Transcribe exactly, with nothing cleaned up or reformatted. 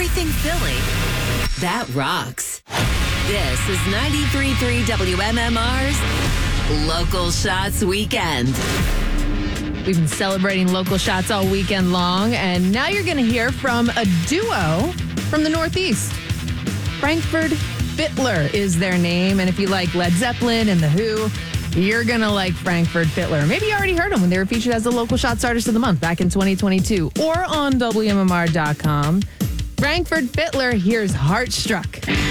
everything Philly that rocks. This is ninety-three point three W M M R's Local Shots Weekend. We've been celebrating local shots all weekend long, and now you're going to hear from a duo from the Northeast. Frankfurt Fittler is their name, and if you like Led Zeppelin and The Who, you're going to like Frankfurt Fittler. Maybe you already heard them when they were featured as the Local Shots Artist of the Month back in twenty twenty-two, or on W M M R dot com. Frankfurt Fittler, here's Heartstruck.